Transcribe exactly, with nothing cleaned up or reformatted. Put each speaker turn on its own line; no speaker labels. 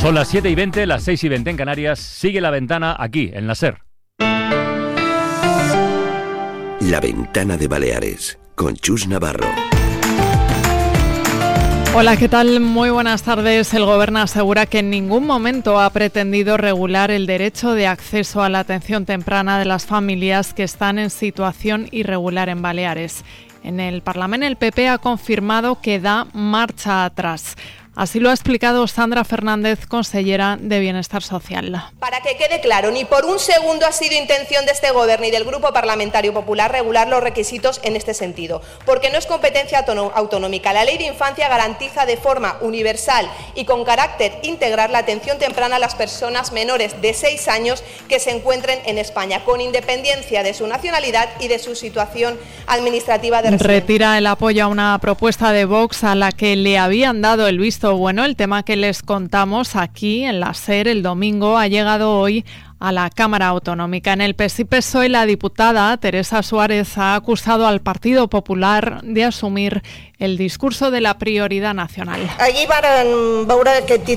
Son las siete y veinte, las seis y veinte en Canarias. Sigue La Ventana aquí, en la SER.
La Ventana de Baleares, con Chus Navarro.
Hola, ¿qué tal? Muy buenas tardes. El Gobierno asegura que en ningún momento ha pretendido regular el derecho de acceso a la atención temprana de las familias que están en situación irregular en Baleares. En el Parlamento el P P ha confirmado que da marcha atrás. Así lo ha explicado Sandra Fernández, consellera de Bienestar Social.
Para que quede claro, ni por un segundo ha sido intención de este Gobierno y del Grupo Parlamentario Popular regular los requisitos en este sentido, porque no es competencia autonómica. La Ley de Infancia garantiza de forma universal y con carácter integral la atención temprana a las personas menores de seis años que se encuentren en España, con independencia de su nacionalidad y de su situación administrativa de residencia.
Retira el apoyo a una propuesta de Vox a la que le habían dado el visto bueno. El tema que les contamos aquí en la SER el domingo ha llegado hoy a la Cámara Autonómica. En el P S I P S O E la diputada Teresa Suárez ha acusado al Partido Popular de asumir el discurso de la prioridad nacional.
Allí van veure aquest